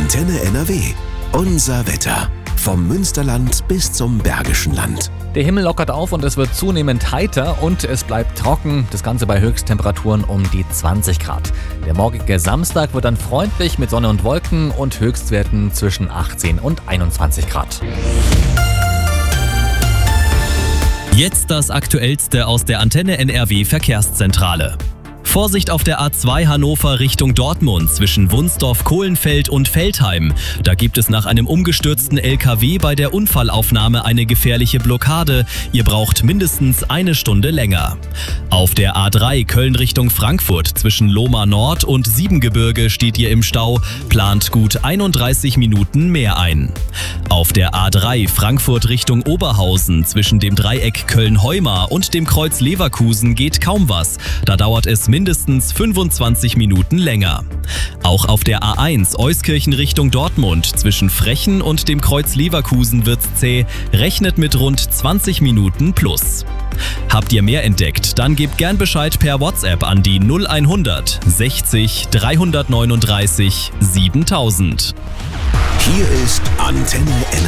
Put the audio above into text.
Antenne NRW. Unser Wetter. Vom Münsterland bis zum Bergischen Land. Der Himmel lockert auf und es wird zunehmend heiter und es bleibt trocken. Das Ganze bei Höchsttemperaturen um die 20 Grad. Der morgige Samstag wird dann freundlich mit Sonne und Wolken und Höchstwerten zwischen 18 und 21 Grad. Jetzt das Aktuellste aus der Antenne NRW Verkehrszentrale. Vorsicht auf der A2 Hannover Richtung Dortmund zwischen Wunsdorf, Kohlenfeld und Veltheim. Da gibt es nach einem umgestürzten LKW bei der Unfallaufnahme eine gefährliche Blockade. Ihr braucht mindestens eine Stunde länger. Auf der A3 Köln Richtung Frankfurt zwischen Lohmar Nord und Siebengebirge steht ihr im Stau. Plant gut 31 Minuten mehr ein. Auf der A3 Frankfurt Richtung Oberhausen zwischen dem Dreieck Köln-Heumar und dem Kreuz Leverkusen geht kaum was. Da dauert es mindestens 25 Minuten länger. Auch auf der A1 Euskirchen Richtung Dortmund zwischen Frechen und dem Kreuz Leverkusen wird's zäh. Rechnet mit rund 20 Minuten plus. Habt ihr mehr entdeckt? Dann gebt gern Bescheid per WhatsApp an die 0100 60 339 7000. Hier ist Antenne NRW.